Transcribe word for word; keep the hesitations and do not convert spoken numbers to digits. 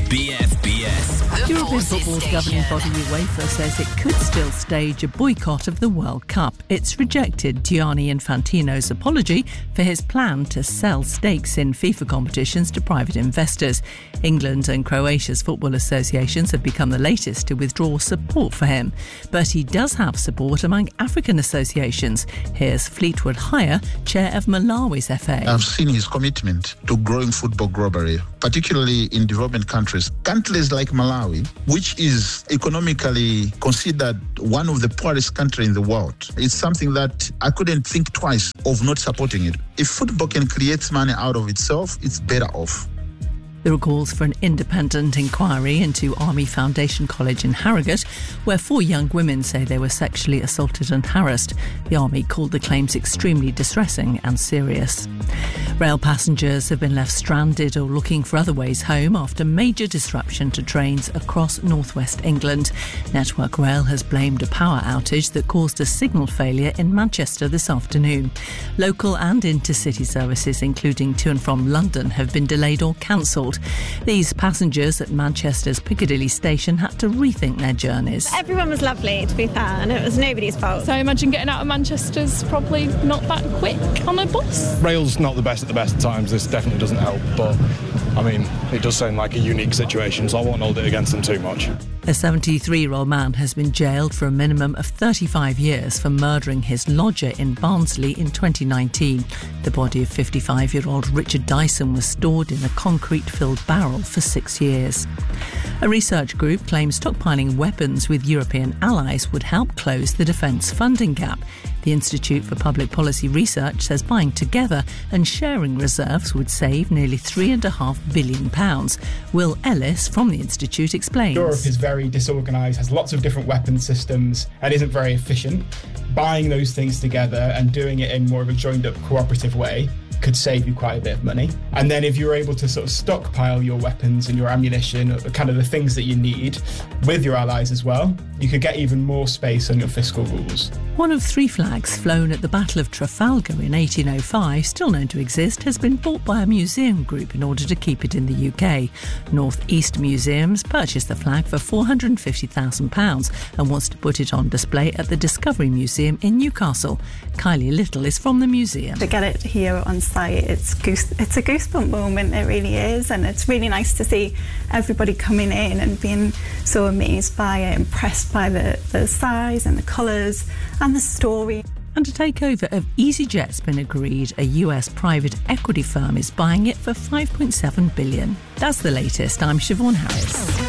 B F B S. European football's governing body UEFA says it could still stage a boycott of the World Cup. It's rejected Gianni Infantino's apology for his plan to sell stakes in FIFA competitions to private investors. England and Croatia's football associations have become the latest to withdraw support for him. But he does have support among African associations. Here's Fleetwood Hire, chair of Malawi's F A. I've seen his commitment to growing football globally, particularly in developing countries. Countries like Malawi, which is economically considered one of the poorest countries in the world. It's something that I couldn't think twice of not supporting it. If football can create money out of itself, it's better off. There are calls for an independent inquiry into Army Foundation College in Harrogate, where four young women say they were sexually assaulted and harassed. The Army called the claims extremely distressing and serious. Rail passengers have been left stranded or looking for other ways home after major disruption to trains across northwest England. Network Rail has blamed a power outage that caused a signal failure in Manchester this afternoon. Local and intercity services, including to and from London, have been delayed or cancelled. These passengers at Manchester's Piccadilly station had to rethink their journeys. Everyone was lovely, to be fair, and it was nobody's fault. So I imagine getting out of Manchester's probably not that quick on a bus. Rail's not the best at the best of times. This definitely doesn't help, but I mean, it does sound like a unique situation, so I won't hold it against them too much. A seventy-three-year-old man has been jailed for a minimum of thirty-five years for murdering his lodger in Barnsley in twenty nineteen. The body of fifty-five-year-old Richard Dyson was stored in a concrete-filled barrel for six years. A research group claims stockpiling weapons with European allies would help close the defence funding gap. The Institute for Public Policy Research says buying together and sharing reserves would save nearly three and a half billion pounds. Will Ellis from the Institute explains. Europe is very disorganised, has lots of different weapon systems and isn't very efficient. Buying those things together and doing it in more of a joined-up cooperative way could save you quite a bit of money. And then if you're able to sort of stockpile your weapons and your ammunition, or kind of the things that you need, with your allies as well, you could get even more space on your fiscal rules. One of three flags flown at the Battle of Trafalgar in eighteen oh five, still known to exist, has been bought by a museum group in order to keep it in the U K. North East Museums purchased the flag for four hundred fifty thousand pounds and wants to put it on display at the Discovery Museum in Newcastle. Kylie Little is from the museum. To get it here on site, it's goose, it's a goosebump moment, it really is, and it's really nice to see everybody coming in and being so amazed by it, impressed by the, the size and the colours and the story. And a takeover of EasyJet's been agreed. A U S private equity firm is buying it for five point seven billion pounds. That's the latest. I'm Siobhan Harris.